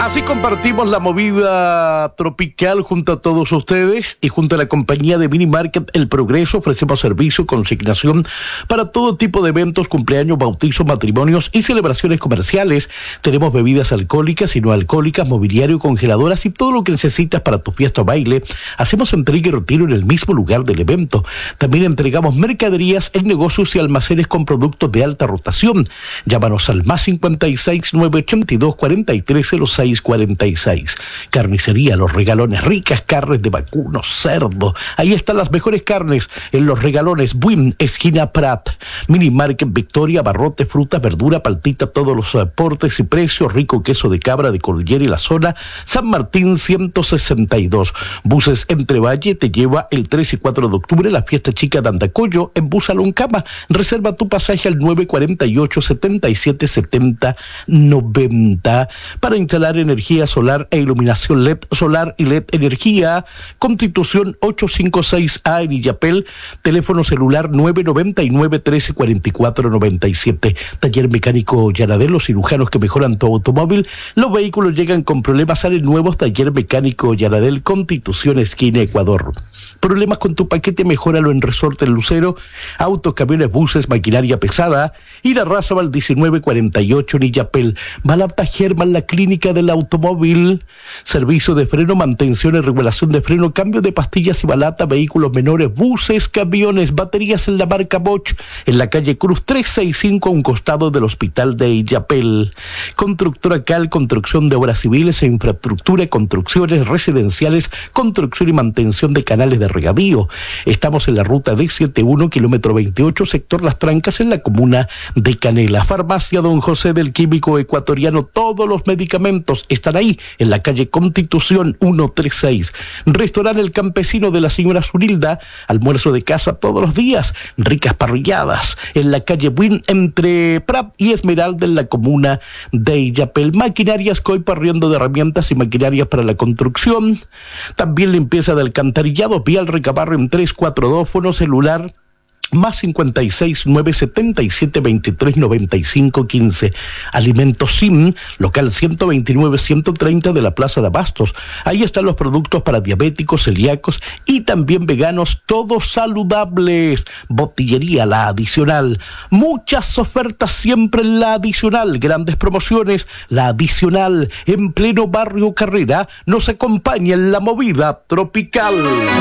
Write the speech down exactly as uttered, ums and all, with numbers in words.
Así compartimos la movida tropical junto a todos ustedes y junto a la compañía de Mini Market El Progreso ofrecemos servicio, consignación para todo tipo de eventos, cumpleaños, bautizos, matrimonios y celebraciones comerciales. Tenemos bebidas alcohólicas y no alcohólicas, mobiliario, congeladoras y todo lo que necesitas para tu fiesta o baile. Hacemos entrega y retiro en el mismo lugar del evento. También entregamos mercaderías en negocios y almacenes con productos de alta rotación. Llámanos al más cincuenta y seis, nueve ochenta y dos, cuarenta y tres cero seis cuarenta y seis. Carnicería Los Regalones, ricas carnes de vacuno, cerdo. Ahí están las mejores carnes en Los Regalones, Buin, esquina Prat. Mini Market Victoria, barrote, fruta, verdura, paltita, todos los aportes y precios, rico queso de cabra de Cordillera y la zona. San Martín ciento sesenta y dos. Buses Entre Valle te lleva el tres y cuatro de octubre la fiesta chica de Andacollo en Bus Aloncama. Reserva tu pasaje al nueve cuarenta y ocho, setenta y siete, setenta, noventa. Para instalar energía solar e iluminación L E D solar y L E D energía. Constitución ochocientos cincuenta y seis A en Illapel. Teléfono celular nueve noventa y nueve, trece cuarenta y cuatro, noventa y siete. Taller mecánico Yanadel, los cirujanos que mejoran tu automóvil. Los vehículos llegan con problemas, salen nuevos. Taller mecánico Yanadel, Constitución esquina Ecuador. Problemas con tu paquete, mejóralo en Resorte El Lucero. Autos, camiones, buses, maquinaria pesada. Ir a Razabal diecinueve cuarenta y ocho en Illapel. Balata German, la clínica del automóvil. Servicio de freno, mantención y regulación de freno, cambio de pastillas y balata, vehículos menores, buses, camiones, baterías en la marca Bosch, en la calle Cruz trescientos sesenta y cinco a un costado del hospital de Illapel. Constructora Cal, construcción de obras civiles e infraestructura, construcciones residenciales, construcción y mantención de canales de regadío. Estamos en la ruta D setenta y uno, kilómetro veintiocho, sector Las Trancas, en la comuna de Canela. Farmacia Don José del Químico Ecuatoriano, todos los medicamentos están ahí, en la calle Constitución ciento treinta y seis. Restaurante El Campesino de la señora Zunilda, almuerzo de casa todos los días, ricas parrilladas, en la calle Buin, entre Prat y Esmeralda, en la comuna de Illapel. Maquinarias Coipa, arriendo de herramientas y maquinarias para la construcción. También limpieza de alcantarillado, Vial Recabarro en trescientos cuarenta y dos, fono celular más cincuenta y seis, nueve setenta y siete, veintitrés, noventa y cinco, quince. Alimentos Sim, local ciento veintinueve, ciento treinta de la Plaza de Abastos. Ahí están los productos para diabéticos, celíacos y también veganos, todos saludables. Botillería La Adicional. Muchas ofertas siempre en La Adicional. Grandes promociones. La Adicional, en pleno barrio Carrera, nos acompaña en la movida tropical.